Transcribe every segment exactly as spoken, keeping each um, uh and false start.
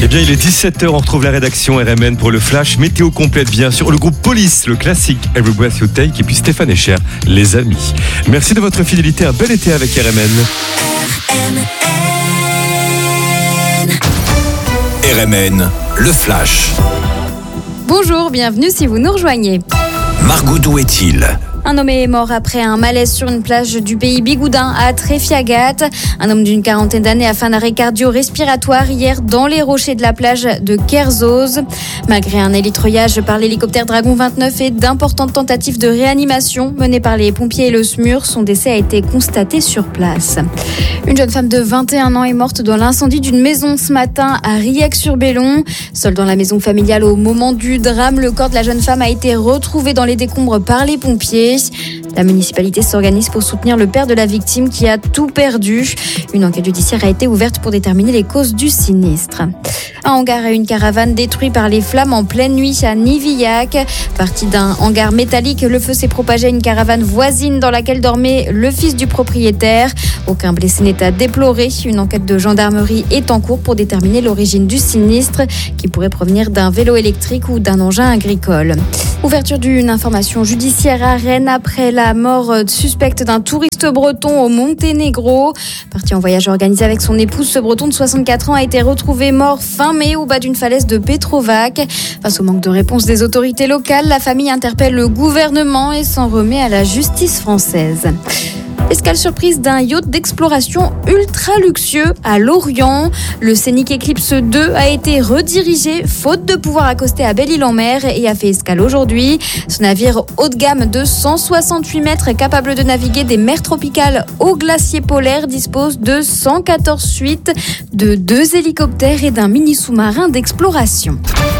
Eh bien, il est dix-sept heures, on retrouve la rédaction R M N pour le flash. Météo complète, bien sûr. Le groupe Police, le classique Every Breath You Take. Et puis Stéphane Echer, les amis. Merci de votre fidélité. Un bel été avec R M N. R M N. R M N, le flash. Bonjour, bienvenue si vous nous rejoignez. Margot, d'où est-il ? Un homme est mort après un malaise sur une plage du pays Bigoudin à Tréfiagat. Un homme d'une quarantaine d'années a fait un arrêt cardio-respiratoire hier dans les rochers de la plage de Kerzos. Malgré un élitreuillage par l'hélicoptère Dragon vingt-neuf et d'importantes tentatives de réanimation menées par les pompiers et le S M U R, son décès a été constaté sur place. Une jeune femme de vingt et un ans est morte dans l'incendie d'une maison ce matin à Riec-sur-Bellon. Seule dans la maison familiale au moment du drame, le corps de la jeune femme a été retrouvé dans les décombres par les pompiers. La municipalité s'organise pour soutenir le père de la victime qui a tout perdu. Une enquête judiciaire a été ouverte pour déterminer les causes du sinistre. Un hangar et une caravane détruits par les flammes en pleine nuit à Nivillac. Parti d'un hangar métallique, le feu s'est propagé à une caravane voisine dans laquelle dormait le fils du propriétaire. Aucun blessé n'est à déplorer. Une enquête de gendarmerie est en cours pour déterminer l'origine du sinistre qui pourrait provenir d'un vélo électrique ou d'un engin agricole. Ouverture d'une information judiciaire à Rennes après la mort suspecte d'un touriste breton au Monténégro. Parti en voyage organisé avec son épouse, ce breton de soixante-quatre ans a été retrouvé mort fin mai au bas d'une falaise de Petrovac. Face au manque de réponse des autorités locales, la famille interpelle le gouvernement et s'en remet à la justice française. Escale surprise d'un yacht d'exploration ultra luxueux à Lorient. Le Scénic Eclipse deux a été redirigé faute de pouvoir accoster à Belle-Île-en-Mer et a fait escale aujourd'hui. Ce navire haut de gamme de cent soixante-huit mètres capable de naviguer des mers tropicales aux glaciers polaires dispose de cent quatorze suites, de deux hélicoptères et d'un mini sous-marin d'exploration.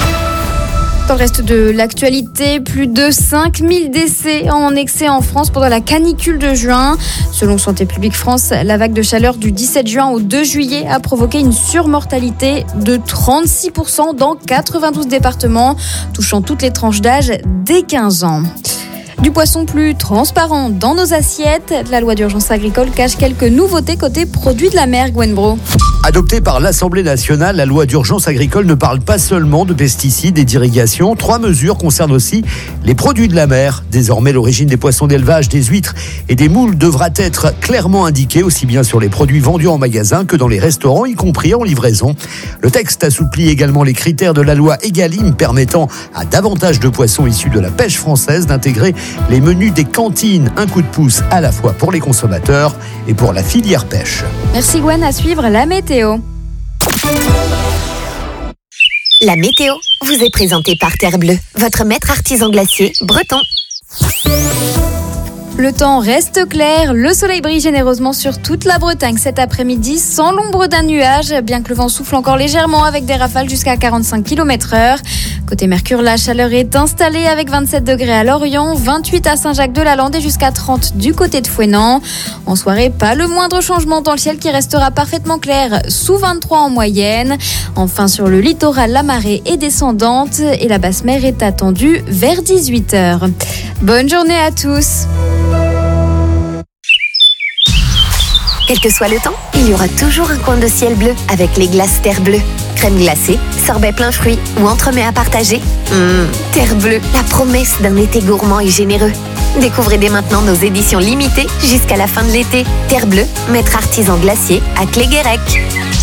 Dans le reste de l'actualité, plus de cinq mille décès en excès en France pendant la canicule de juin. Selon Santé publique France, la vague de chaleur du dix-sept juin au deux juillet a provoqué une surmortalité de trente-six pour cent dans quatre-vingt-douze départements, touchant toutes les tranches d'âge dès quinze ans. Du poisson plus transparent dans nos assiettes, la loi d'urgence agricole cache quelques nouveautés côté produits de la mer, Gwen Bro. Adoptée par l'Assemblée nationale, la loi d'urgence agricole ne parle pas seulement de pesticides et d'irrigation. Trois mesures concernent aussi les produits de la mer. Désormais, l'origine des poissons d'élevage, des huîtres et des moules devra être clairement indiquée, aussi bien sur les produits vendus en magasin que dans les restaurants, y compris en livraison. Le texte assouplit également les critères de la loi Egalim, permettant à davantage de poissons issus de la pêche française d'intégrer les menus des cantines. Un coup de pouce à la fois pour les consommateurs et pour la filière pêche. Merci Gwen, à suivre la météo. La météo vous est présentée par Terre Bleue, votre maître artisan glacier breton. Le temps reste clair, le soleil brille généreusement sur toute la Bretagne cet après-midi sans l'ombre d'un nuage, bien que le vent souffle encore légèrement avec des rafales jusqu'à quarante-cinq kilomètres heure. Côté Mercure, la chaleur est installée avec vingt-sept degrés à Lorient, vingt-huit à Saint-Jacques-de-la-Lande et jusqu'à trente du côté de Fouesnant. En soirée, pas le moindre changement dans le ciel qui restera parfaitement clair, sous vingt-trois en moyenne. Enfin, sur le littoral, la marée est descendante et la basse mer est attendue vers dix-huit heures. Bonne journée à tous. Quel que soit le temps, il y aura toujours un coin de ciel bleu avec les glaces Terre Bleue. Crème glacée, sorbet plein fruits ou entremets à partager. Mmh, Terre Bleue, la promesse d'un été gourmand et généreux. Découvrez dès maintenant nos éditions limitées jusqu'à la fin de l'été. Terre Bleue, maître artisan glacier à Cléguérec.